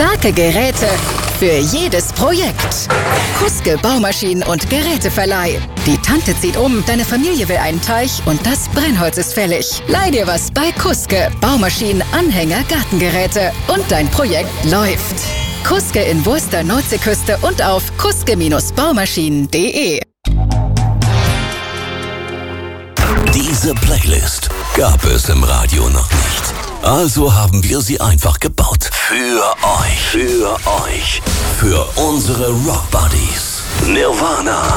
Starke Geräte für jedes Projekt. Kuske Baumaschinen- und Geräteverleih. Die Tante zieht um, deine Familie will einen Teich und das Brennholz ist fällig. Leih dir was bei Kuske. Baumaschinen, Anhänger, Gartengeräte und dein Projekt läuft. Kuske in Wurster, Nordseeküste und auf kuske-baumaschinen.de. Diese Playlist gab es im Radio noch nicht. Also haben wir sie einfach gebaut. Für euch. Für unsere Rock Buddies. Nirvana.